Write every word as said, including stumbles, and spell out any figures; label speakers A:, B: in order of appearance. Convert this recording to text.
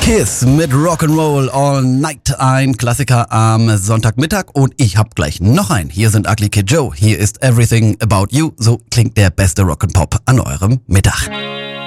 A: Kiss mit Rock'n'Roll All Night, ein Klassiker am Sonntagmittag, und ich hab gleich noch einen. Hier sind Ugly Kid Joe, hier ist Everything About You, so klingt der beste Rock'n'Pop an eurem Mittag.